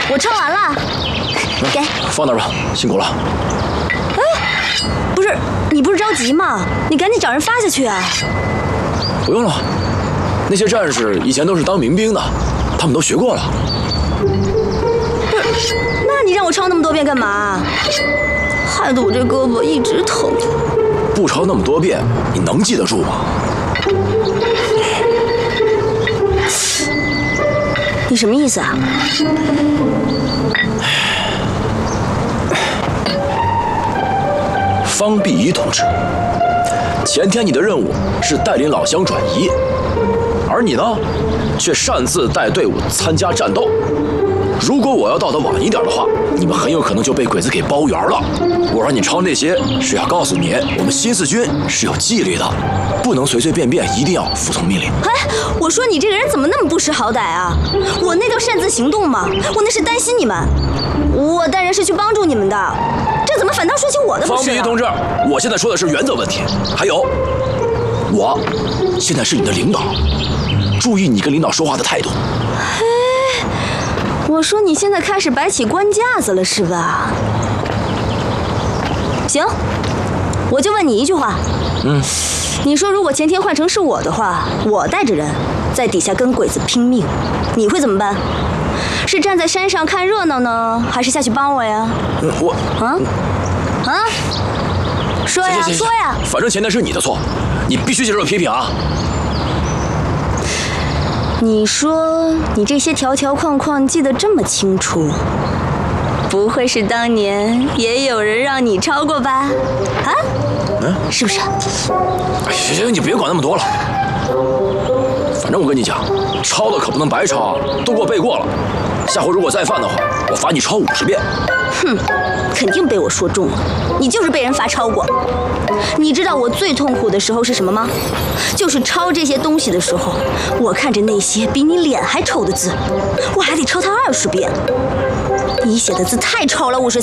我抄完了，给。 放那儿吧，辛苦了。 哎，不是，你不是着急吗？你赶紧找人发下去啊。 不用了，那些战士以前都是当民兵的，他们都学过了。 不是，那你让我抄那么多遍干嘛？害得我这胳膊一直疼。 不抄那么多遍，你能记得住吗？ 你什么意思啊？ 方碧仪同志，前天你的任务是带领老乡转移，而你呢，却擅自带队伍参加战斗。如果我要到得晚一点的话，你们很有可能就被鬼子给包圆了。我让你抄那些，是要告诉你，我们新四军是有纪律的，不能随随便便，一定要服从命令。 哎，我说你这个人怎么那么不识好歹啊？我那叫擅自行动吗？我那是担心你们，我带人是去帮助你们的，这怎么反倒说起我的不是？ 方碧仪同志，我现在说的是原则问题，还有，我现在是你的领导，注意你跟领导说话的态度。 我说你现在开始摆起官架子了是吧？行，我就问你一句话。你说如果前天换成是我的话，我带着人在底下跟鬼子拼命，你会怎么办？是站在山上看热闹呢，还是下去帮我呀？说呀行， 说呀！ 反正前天是你的错，你必须接受批评啊！ 你说你这些条条框框记得这么清楚，不会是当年也有人让你抄过吧？啊？是不是？ 行，你别管那么多了。反正我跟你讲，抄的可不能白抄，都给我背过了。下回如果再犯的话，我罚你抄50遍。 哼，肯定被我说中了，你就是被人罚抄过。你知道我最痛苦的时候是什么吗？就是抄这些东西的时候，我看着那些比你脸还丑的字，我还得抄它20遍。你写的字太丑了，50